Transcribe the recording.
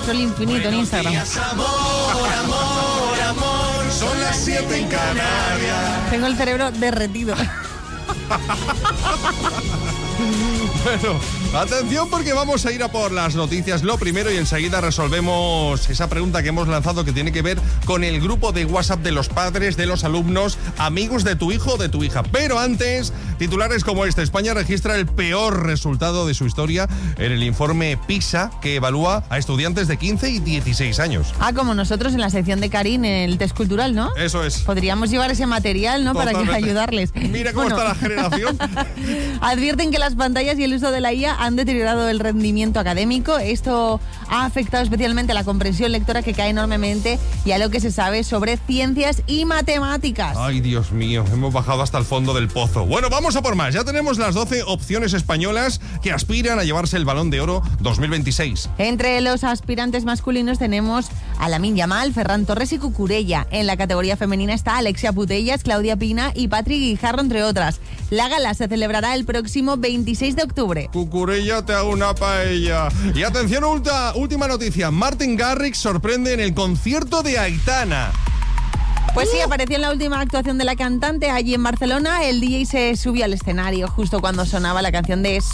scroll infinito en Instagram. Son las 7 en Canarias. Tengo el cerebro derretido. Bueno, atención porque vamos a ir a por las noticias lo primero y enseguida resolvemos esa pregunta que hemos lanzado que tiene que ver con el grupo de WhatsApp de los padres, de los alumnos, amigos de tu hijo o de tu hija. Pero antes, titulares como este. España registra el peor resultado de su historia en el informe PISA que evalúa a estudiantes de 15 y 16 años. Como nosotros en la sección de Karin, en el test cultural, ¿no? Eso es. Podríamos llevar ese material, ¿no? Totalmente. Para ayudarles. Mira cómo está la generación. Advierten que las pantallas y el uso de la IA han deteriorado el rendimiento académico. Esto ha afectado especialmente a la comprensión lectora, que cae enormemente, y a lo que se sabe sobre ciencias y matemáticas. Ay, Dios mío, hemos bajado hasta el fondo del pozo. Bueno, vamos a por más. Ya tenemos las 12 opciones españolas que aspiran a llevarse el Balón de Oro 2026. Entre los aspirantes masculinos tenemos a Lamine Yamal, Ferran Torres y Cucurella. En la categoría femenina está Alexia Putellas, Claudia Pina y Patrick Guijarro, entre otras. La gala se celebrará el próximo 26 de octubre. Cucurella, te hago una paella. Y atención, última noticia. Martin Garrix sorprende en el concierto de Aitana. Pues sí, apareció en la última actuación de la cantante allí en Barcelona. El DJ se subió al escenario justo cuando sonaba la canción de